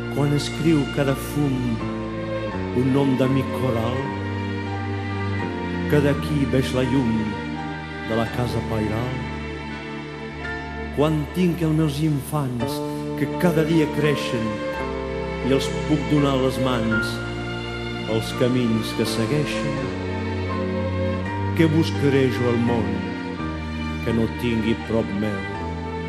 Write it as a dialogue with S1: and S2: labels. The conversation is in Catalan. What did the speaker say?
S1: quan escriu cada fum un nom d'amic coral, que d'aquí veix la llum de la casa pairal. Quan tinc els meus infants que cada dia creixen i els puc donar a les mans els camins que segueixen, què buscaré jo al món que no tingui prop meu